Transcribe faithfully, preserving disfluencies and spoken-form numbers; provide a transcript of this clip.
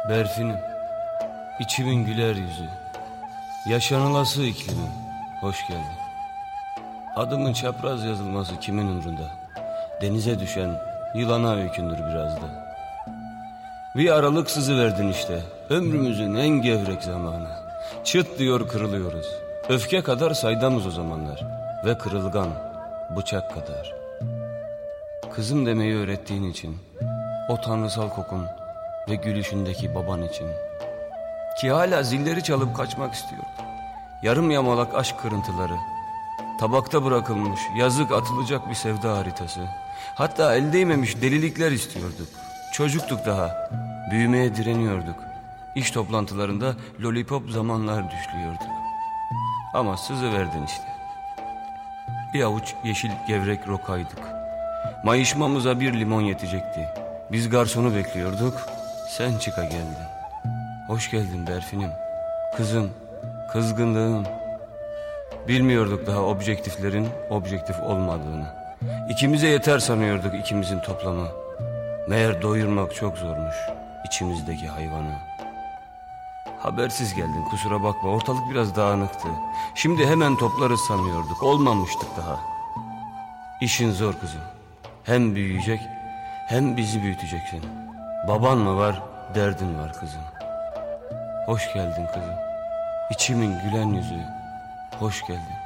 Berfinim, içimin güler yüzü, yaşanılası iklimim, hoş geldin. Adımın çapraz yazılması kimin umrunda? Denize düşen yılana öykündür biraz da. Bir aralık sızıverdin işte, ömrümüzün en gevrek zamanı. Çıt diyor kırılıyoruz, öfke kadar saydamız o zamanlar. Ve kırılgan, bıçak kadar. Kızım demeyi öğrettiğin için, o tanrısal kokun ve gülüşündeki baban için. Ki hala zilleri çalıp kaçmak istiyordu. Yarım yamalak aşk kırıntıları, tabakta bırakılmış yazık atılacak bir sevda haritası. Hatta el değmemiş delilikler istiyorduk. Çocuktuk daha, büyümeye direniyorduk. İş toplantılarında lollipop zamanlar düşlüyorduk. Ama sızıverdin işte. Bir avuç yeşil gevrek rokaydık. Mayışmamıza bir limon yetecekti. Biz garsonu bekliyorduk, sen çıka geldin. Hoş geldin Berfinim, kızım, kızgınlığım. Bilmiyorduk daha objektiflerin objektif olmadığını. İkimize yeter sanıyorduk ikimizin toplamı. Meğer doyurmak çok zormuş içimizdeki hayvanı. Habersiz geldin, kusura bakma, ortalık biraz dağınıktı. Şimdi hemen toplarız sanıyorduk, olmamıştık daha. İşin zor kızım. Hem büyüyecek hem bizi büyüteceksin. Baban mı var, derdin var kızım. Hoş geldin kızım, İçimin gülen yüzü, hoş geldin.